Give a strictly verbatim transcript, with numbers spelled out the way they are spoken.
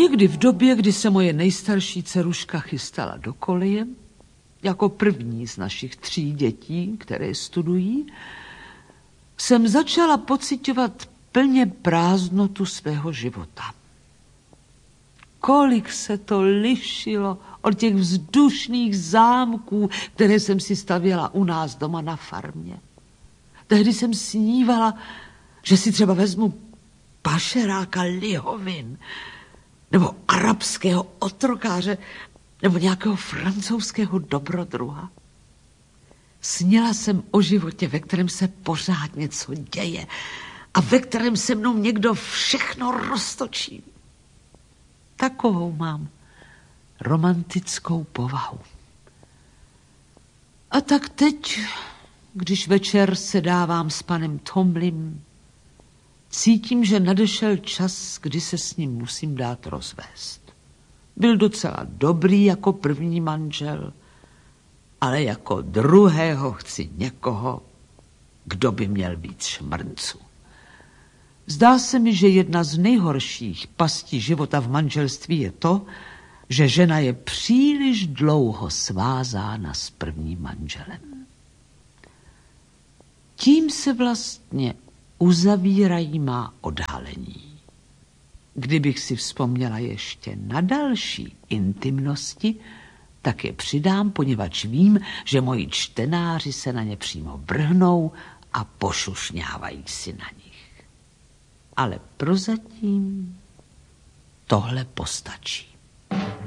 někdy v době, kdy se moje nejstarší dceruška chystala do koleje, jako první z našich tří dětí, které studují, jsem začala pociťovat plně prázdnotu svého života. Kolik se to lišilo od těch vzdušných zámků, které jsem si stavěla u nás doma na farmě. Tehdy jsem snívala, že si třeba vezmu pašeráka lihovin, nebo arabského otrokáře, nebo nějakého francouzského dobrodruha. Sněla jsem o životě, ve kterém se pořád něco děje a ve kterém se mnou někdo všechno roztočí. Takovou mám romantickou povahu. A tak teď, když večer sedávám s panem Tomlym, cítím, že nadešel čas, kdy se s ním musím dát rozvést. Byl docela dobrý jako první manžel, ale jako druhého chci někoho, kdo by měl být šmrncu. Zdá se mi, že jedna z nejhorších pastí života v manželství je to, že žena je příliš dlouho svázána s prvním manželem. Tím se vlastně uzavírají má odhalení. Kdybych si vzpomněla ještě na další intimnosti, tak je přidám, poněvadž vím, že moji čtenáři se na ně přímo vrhnou a pošušňávají si na nich. Ale prozatím tohle postačí.